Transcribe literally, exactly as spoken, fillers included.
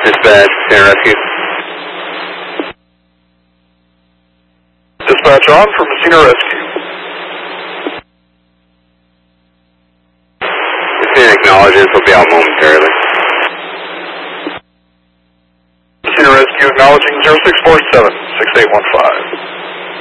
Dispatch, Messina Rescue. Dispatch on for Messina Rescue. Messina acknowledges will be out momentarily. Messina Rescue acknowledging zero six four seven, six eight one five.